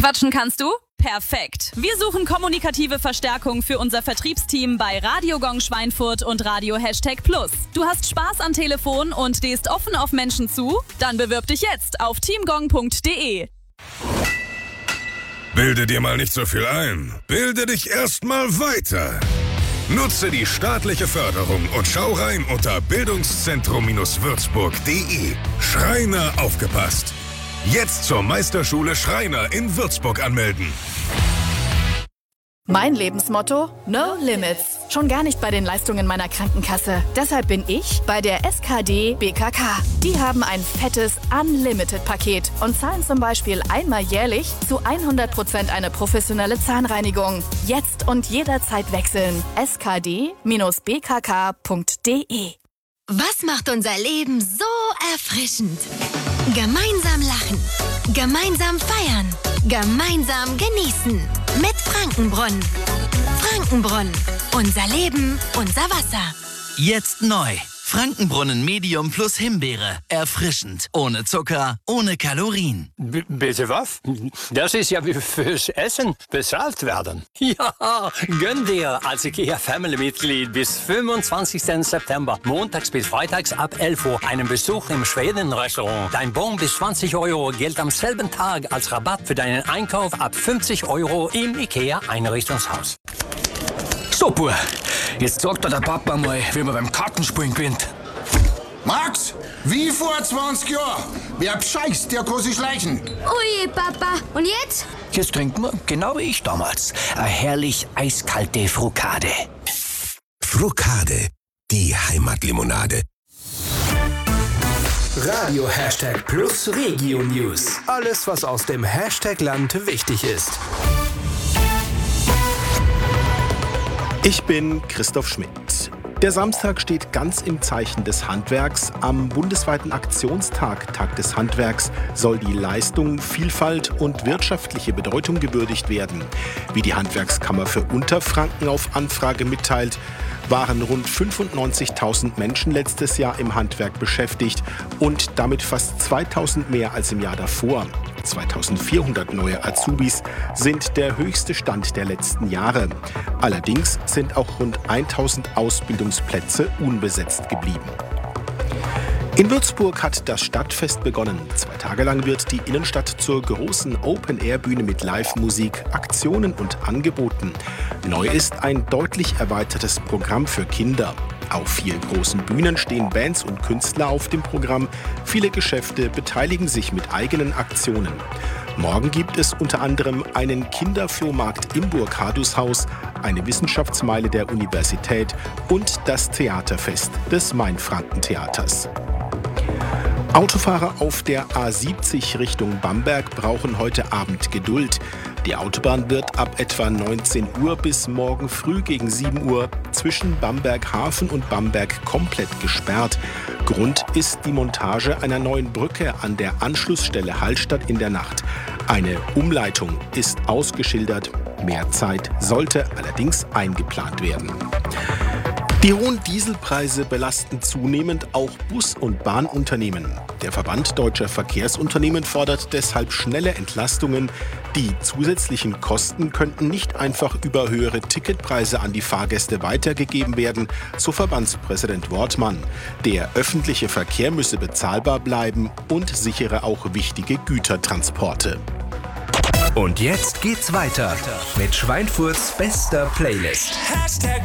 Quatschen kannst du? Perfekt. Wir suchen kommunikative Verstärkung für unser Vertriebsteam bei Radio Gong Schweinfurt und Radio #Plus. Du hast Spaß am Telefon und stehst offen auf Menschen zu? Dann bewirb dich jetzt auf teamgong.de. Bilde dir mal nicht so viel ein. Bilde dich erstmal weiter. Nutze die staatliche Förderung und schau rein unter bildungszentrum-würzburg.de. Schreiner aufgepasst. Jetzt zur Meisterschule Schreiner in Würzburg anmelden. Mein Lebensmotto? No Limits. Schon gar nicht bei den Leistungen meiner Krankenkasse. Deshalb bin ich bei der SKD BKK. Die haben ein fettes Unlimited-Paket und zahlen zum Beispiel einmal jährlich zu 100% eine professionelle Zahnreinigung. Jetzt und jederzeit wechseln. skd-bkk.de. Was macht unser Leben so erfrischend? Gemeinsam lachen, gemeinsam feiern, gemeinsam genießen. Mit Frankenbrunn. Frankenbrunn. Unser Leben, unser Wasser. Jetzt neu. Frankenbrunnen Medium plus Himbeere. Erfrischend. Ohne Zucker, ohne Kalorien. Bitte was? Das ist ja wie fürs Essen bezahlt werden. Ja, gönn dir als IKEA-Family-Mitglied bis 25. September, montags bis freitags ab 11 Uhr, einen Besuch im Schweden-Restaurant. Dein Bon bis 20 Euro gilt am selben Tag als Rabatt für deinen Einkauf ab 50 Euro im IKEA-Einrichtungshaus. Super, jetzt sagt der Papa mal, wie man beim Kartenspielen gewinnt. Max, wie vor 20 Jahren. Wer bescheißt, der kann sich schleichen. Ui, Papa. Und jetzt? Jetzt trinken wir, genau wie ich damals, eine herrlich eiskalte Frukade. Frukade, die Heimatlimonade. Radio #Plus Regio News. Alles, was aus dem Hashtag-Land wichtig ist. Ich bin Christoph Schmidt. Der Samstag steht ganz im Zeichen des Handwerks. Am bundesweiten Aktionstag, Tag des Handwerks, soll die Leistung, Vielfalt und wirtschaftliche Bedeutung gewürdigt werden. Wie die Handwerkskammer für Unterfranken auf Anfrage mitteilt, waren rund 95.000 Menschen letztes Jahr im Handwerk beschäftigt und damit fast 2.000 mehr als im Jahr davor. 2.400 neue Azubis sind der höchste Stand der letzten Jahre. Allerdings sind auch rund 1.000 Ausbildungsplätze unbesetzt geblieben. In Würzburg hat das Stadtfest begonnen. 2 Tage lang wird die Innenstadt zur großen Open-Air-Bühne mit Live-Musik, Aktionen und Angeboten. Neu ist ein deutlich erweitertes Programm für Kinder. Auf 4 großen Bühnen stehen Bands und Künstler auf dem Programm. Viele Geschäfte beteiligen sich mit eigenen Aktionen. Morgen gibt es unter anderem einen Kinderflohmarkt im Burghardushaus, eine Wissenschaftsmeile der Universität und das Theaterfest des Mainfranken-Theaters. Autofahrer auf der A70 Richtung Bamberg brauchen heute Abend Geduld. Die Autobahn wird ab etwa 19 Uhr bis morgen früh gegen 7 Uhr zwischen Bamberg Hafen und Bamberg komplett gesperrt. Grund ist die Montage einer neuen Brücke an der Anschlussstelle Hallstatt in der Nacht. Eine Umleitung ist ausgeschildert. Mehr Zeit sollte allerdings eingeplant werden. Die hohen Dieselpreise belasten zunehmend auch Bus- und Bahnunternehmen. Der Verband Deutscher Verkehrsunternehmen fordert deshalb schnelle Entlastungen. Die zusätzlichen Kosten könnten nicht einfach über höhere Ticketpreise an die Fahrgäste weitergegeben werden, so Verbandspräsident Wortmann. Der öffentliche Verkehr müsse bezahlbar bleiben und sichere auch wichtige Gütertransporte. Und jetzt geht's weiter mit Schweinfurts bester Playlist.